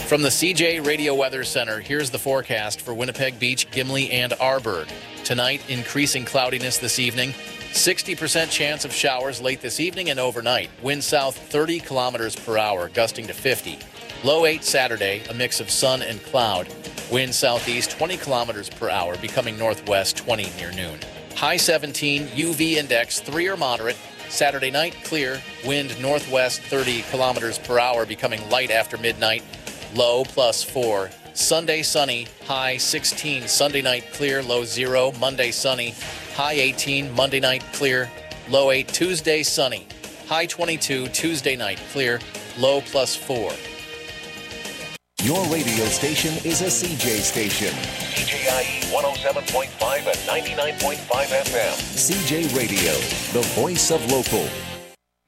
From the CJ Radio Weather Center, here's the forecast for Winnipeg Beach, Gimli, and Arborg. Tonight, increasing cloudiness this evening. 60% chance of showers late this evening and overnight. Wind south 30 kilometers per hour, gusting to 50. Low 8 Saturday, a mix of sun and cloud. Wind southeast 20 kilometers per hour, becoming northwest 20 near noon. High 17, UV index 3 or moderate. Saturday night, clear. Wind northwest 30 kilometers per hour, becoming light after midnight. Low +4. Sunday sunny, high 16. Sunday night clear, low 0. Monday sunny, high 18. Monday night clear, low 8. Tuesday sunny, high 22. Tuesday night clear, low +4. Your radio station is a CJ station. CJIE 107.5 and 99.5 FM. CJ Radio, the voice of local.